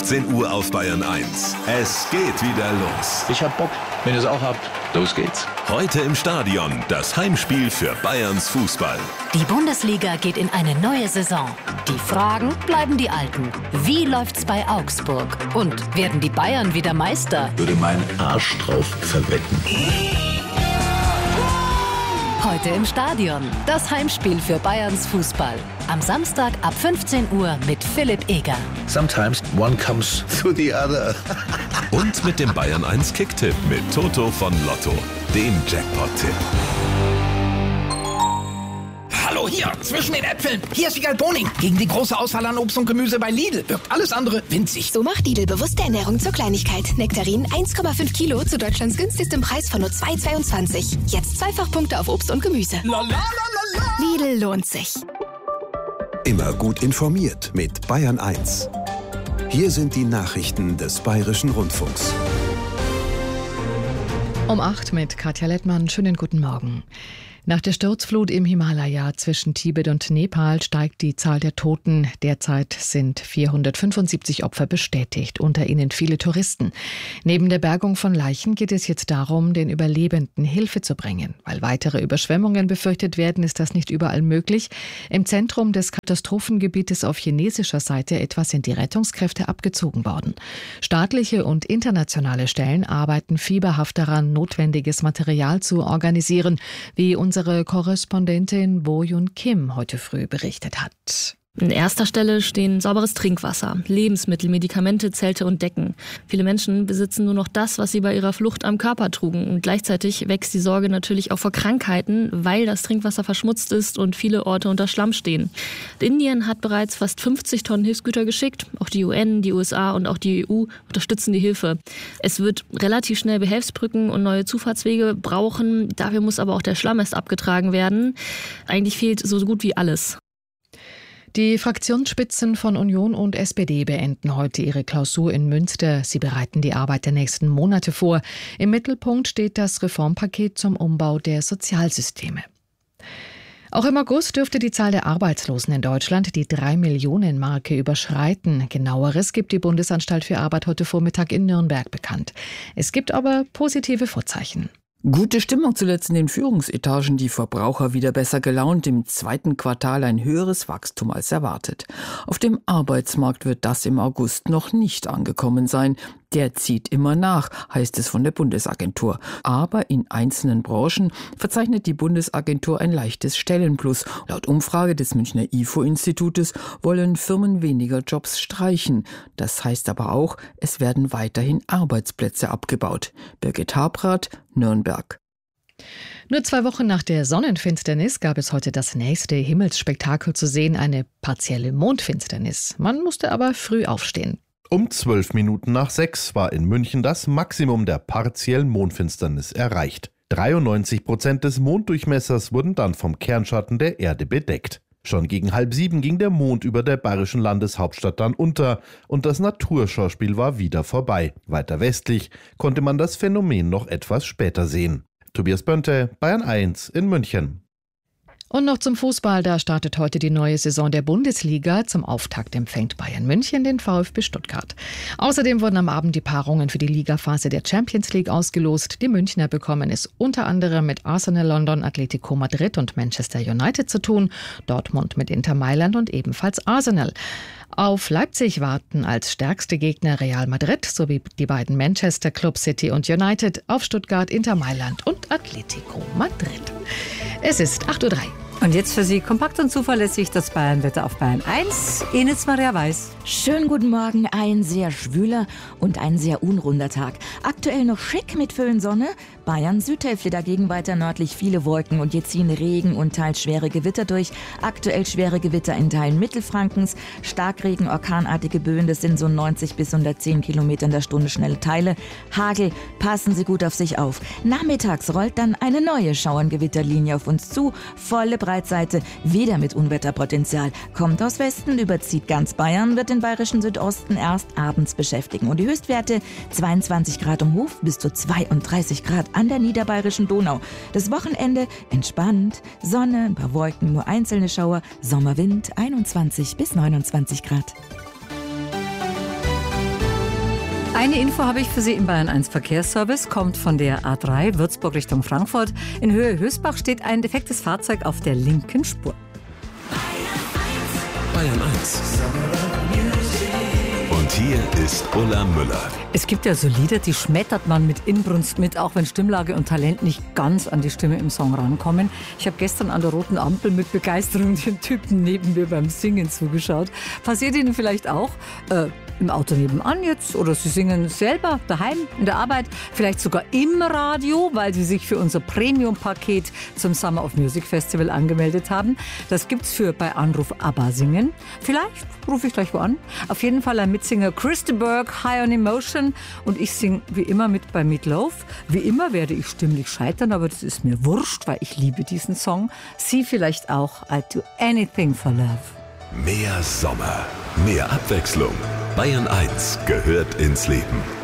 15 Uhr auf Bayern 1. Es geht wieder los. Ich hab Bock. Wenn ihr es auch habt, los geht's. Heute im Stadion das Heimspiel für Bayerns Fußball. Die Bundesliga geht in eine neue Saison. Die Fragen bleiben die alten. Wie läuft's bei Augsburg? Und werden die Bayern wieder Meister? Würde meinen Arsch drauf verwetten. Heute im Stadion. Das Heimspiel für Bayerns Fußball. Am Samstag ab 15 Uhr mit Philipp Eger. Sometimes one comes through the other. Und mit dem Bayern 1 Kicktipp mit Toto von Lotto, dem Jackpot-Tipp. Hallo hier, zwischen den Äpfeln. Hier ist Wiegald Boning. Gegen die große Auswahl an Obst und Gemüse bei Lidl wirkt alles andere winzig. So macht Lidl bewusste Ernährung zur Kleinigkeit. Nektarinen 1,5 Kilo zu Deutschlands günstigstem Preis von nur 2,22. Jetzt Zweifachpunkte auf Obst und Gemüse. Lidl lohnt sich. Immer gut informiert mit Bayern 1. Hier sind die Nachrichten des Bayerischen Rundfunks. Um 8 mit Katja Lettmann. Schönen guten Morgen. Nach der Sturzflut im Himalaya zwischen Tibet und Nepal steigt die Zahl der Toten. Derzeit sind 475 Opfer bestätigt, unter ihnen viele Touristen. Neben der Bergung von Leichen geht es jetzt darum, den Überlebenden Hilfe zu bringen. Weil weitere Überschwemmungen befürchtet werden, ist das nicht überall möglich. Im Zentrum des Katastrophengebietes auf chinesischer Seite etwa sind die Rettungskräfte abgezogen worden. Staatliche und internationale Stellen arbeiten fieberhaft daran, notwendiges Material zu organisieren, wie unsere Korrespondentin Bo-Yun Kim heute früh berichtet hat. An erster Stelle stehen sauberes Trinkwasser, Lebensmittel, Medikamente, Zelte und Decken. Viele Menschen besitzen nur noch das, was sie bei ihrer Flucht am Körper trugen. Und gleichzeitig wächst die Sorge natürlich auch vor Krankheiten, weil das Trinkwasser verschmutzt ist und viele Orte unter Schlamm stehen. Indien hat bereits fast 50 Tonnen Hilfsgüter geschickt. Auch die UN, die USA und auch die EU unterstützen die Hilfe. Es wird relativ schnell Behelfsbrücken und neue Zufahrtswege brauchen. Dafür muss aber auch der Schlamm erst abgetragen werden. Eigentlich fehlt so gut wie alles. Die Fraktionsspitzen von Union und SPD beenden heute ihre Klausur in Münster. Sie bereiten die Arbeit der nächsten Monate vor. Im Mittelpunkt steht das Reformpaket zum Umbau der Sozialsysteme. Auch im August dürfte die Zahl der Arbeitslosen in Deutschland die 3-Millionen-Marke überschreiten. Genaueres gibt die Bundesanstalt für Arbeit heute Vormittag in Nürnberg bekannt. Es gibt aber positive Vorzeichen. Gute Stimmung zuletzt in den Führungsetagen, die Verbraucher wieder besser gelaunt, im zweiten Quartal ein höheres Wachstum als erwartet. Auf dem Arbeitsmarkt wird das im August noch nicht angekommen sein. Der zieht immer nach, heißt es von der Bundesagentur. Aber in einzelnen Branchen verzeichnet die Bundesagentur ein leichtes Stellenplus. Laut Umfrage des Münchner IFO-Institutes wollen Firmen weniger Jobs streichen. Das heißt aber auch, es werden weiterhin Arbeitsplätze abgebaut. Birgit Habrath, Nürnberg. Nur 2 Wochen nach der Sonnenfinsternis gab es heute das nächste Himmelsspektakel zu sehen, eine partielle Mondfinsternis. Man musste aber früh aufstehen. Um 12 Minuten nach 6 war in München das Maximum der partiellen Mondfinsternis erreicht. 93% des Monddurchmessers wurden dann vom Kernschatten der Erde bedeckt. Schon gegen 6:30 ging der Mond über der bayerischen Landeshauptstadt dann unter und das Naturschauspiel war wieder vorbei. Weiter westlich konnte man das Phänomen noch etwas später sehen. Tobias Bönte, Bayern 1 in München. Und noch zum Fußball, da startet heute die neue Saison der Bundesliga. Zum Auftakt empfängt Bayern München den VfB Stuttgart. Außerdem wurden am Abend die Paarungen für die Ligaphase der Champions League ausgelost. Die Münchner bekommen es unter anderem mit Arsenal London, Atletico Madrid und Manchester United zu tun, Dortmund mit Inter Mailand und ebenfalls Arsenal. Auf Leipzig warten als stärkste Gegner Real Madrid sowie die beiden Manchester Club City und United, auf Stuttgart, Inter Mailand und Atletico Madrid. Es ist 8:03 Uhr. Und jetzt für Sie kompakt und zuverlässig das Bayernwetter auf Bayern 1. Ines Maria Weiß. Schönen guten Morgen. Ein sehr schwüler und ein sehr unrunder Tag. Aktuell noch schick mit Föhnsonne. Bayern Südhälfte dagegen weiter nördlich viele Wolken und hier ziehen Regen und teils schwere Gewitter durch. Aktuell schwere Gewitter in Teilen Mittelfrankens. Starkregen, orkanartige Böen, das sind so 90 bis 110 Kilometer in der Stunde schnelle Teile. Hagel, passen Sie gut auf sich auf. Nachmittags rollt dann eine neue Schauerngewitterlinie auf uns zu. Volle Breitseite, wieder mit Unwetterpotenzial. Kommt aus Westen, überzieht ganz Bayern, wird den bayerischen Südosten erst abends beschäftigen. Und die Höchstwerte 22 Grad um Hof bis zu 32 Grad an der niederbayerischen Donau. Das Wochenende entspannt, Sonne, ein paar Wolken, nur einzelne Schauer, Sommerwind 21 bis 29 Grad. Eine Info habe ich für Sie im Bayern 1 Verkehrsservice, kommt von der A3 Würzburg Richtung Frankfurt. In Höhe Hösbach steht ein defektes Fahrzeug auf der linken Spur. Bayern 1. Und hier ist Ulla Müller. Es gibt ja so Lieder, die schmettert man mit Inbrunst mit, auch wenn Stimmlage und Talent nicht ganz an die Stimme im Song rankommen. Ich habe gestern an der roten Ampel mit Begeisterung dem Typen neben mir beim Singen zugeschaut. Passiert Ihnen vielleicht auch im Auto nebenan jetzt oder Sie singen selber daheim in der Arbeit, vielleicht sogar im Radio, weil Sie sich für unser Premium-Paket zum Summer of Music Festival angemeldet haben. Das gibt's für bei Anruf ABBA singen. Vielleicht rufe ich gleich wo an. Auf jeden Fall ein Mitsinger Chris de Burgh, High on Emotion, und ich singe wie immer mit bei Meat Loaf. Wie immer werde ich stimmlich scheitern, aber das ist mir wurscht, weil ich liebe diesen Song. Sie vielleicht auch. I'd do anything for love. Mehr Sommer, mehr Abwechslung. Bayern 1 gehört ins Leben.